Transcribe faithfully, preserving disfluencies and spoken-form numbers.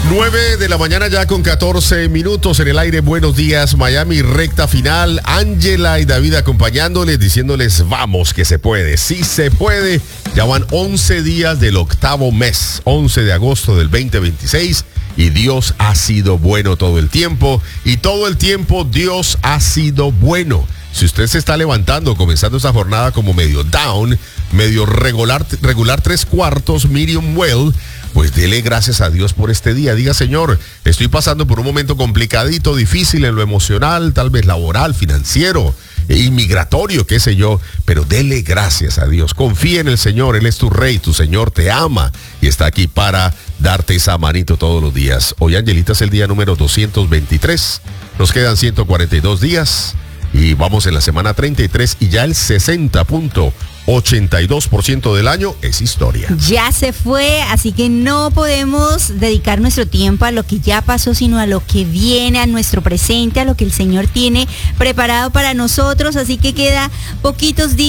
nueve de la mañana ya con catorce minutos en el aire. Buenos días, Miami, recta final. Ángela y David acompañándoles, diciéndoles vamos que se puede, sí se puede. Ya van once días del octavo mes, once de agosto del veinte veintiséis. Y Dios ha sido bueno todo el tiempo. Y todo el tiempo Dios ha sido bueno. Si usted se está levantando, comenzando esta jornada como medio down, medio regular, regular tres cuartos, medium well, pues dele gracias a Dios por este día. Diga, Señor, estoy pasando por un momento complicadito, difícil en lo emocional, tal vez laboral, financiero, inmigratorio, qué sé yo, pero dele gracias a Dios. Confía en el Señor, Él es tu Rey, tu Señor te ama y está aquí para darte esa manito todos los días. Hoy, Angelita, es el día número doscientos veintitrés, nos quedan ciento cuarenta y dos días y vamos en la semana treinta y tres y ya el sesenta punto ochenta y dos por ciento del año es historia. Ya se fue, así que no podemos dedicar nuestro tiempo a lo que ya pasó, sino a lo que viene, a nuestro presente, a lo que el Señor tiene preparado para nosotros. Así que queda poquitos días.